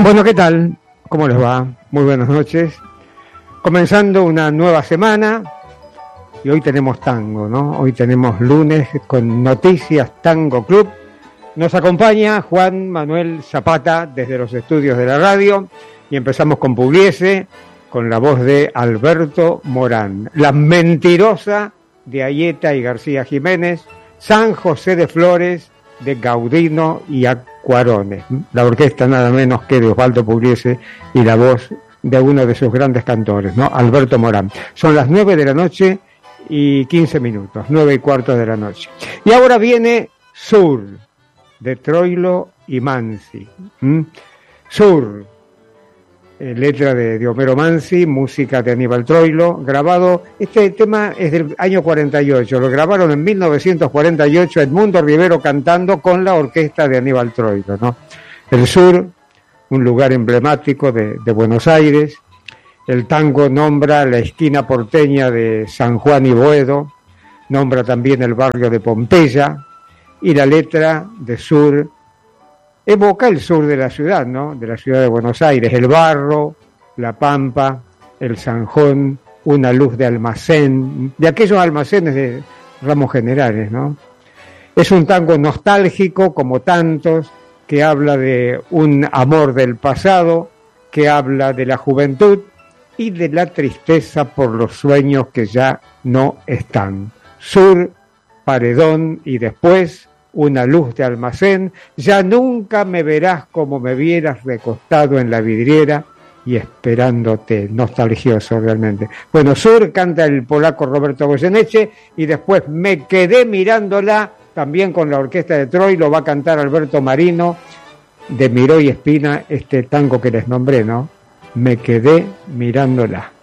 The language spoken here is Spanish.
Bueno, ¿qué tal? ¿Cómo les va? Muy buenas noches. Comenzando una nueva semana y hoy tenemos tango, ¿no? Hoy tenemos lunes con Noticias Tango Club. Nos acompaña Juan Manuel Zapata desde los estudios de la radio y empezamos con Pugliese, con la voz de Alberto Morán. La mentirosa de Ayeta y García Jiménez, San José de Flores de Gaudino y Acquarone. La orquesta nada menos que de Osvaldo Pugliese y la voz de uno de sus grandes cantores, ¿no? Alberto Morán. Son las 9:15 PM, 9:15 de la noche. Y ahora viene Sur, de Troilo y Mansi. Sur, letra de Homero Mansi, música de Aníbal Troilo, grabado, este tema es del año 48, lo grabaron en 1948, Edmundo Rivero cantando con la orquesta de Aníbal Troilo, ¿no? El Sur, un lugar emblemático de Buenos Aires. El tango nombra la esquina porteña de San Juan y Boedo, nombra también el barrio de Pompeya, y la letra de Sur evoca el sur de la ciudad, ¿no? De la ciudad de Buenos Aires, el barro, la pampa, el zanjón, una luz de almacén, de aquellos almacenes de ramos generales, ¿no? Es un tango nostálgico, como tantos, que habla de un amor del pasado, que habla de la juventud y de la tristeza por los sueños que ya no están. Sur, paredón y después una luz de almacén, ya nunca me verás como me vieras recostado en la vidriera y esperándote, nostalgioso realmente. Bueno, Sur canta el polaco Roberto Goyeneche y después Me quedé mirándola, también con la orquesta de Troilo, va a cantar Alberto Marino de Miró y Espina, este tango que les nombré, ¿no? Me quedé mirándola.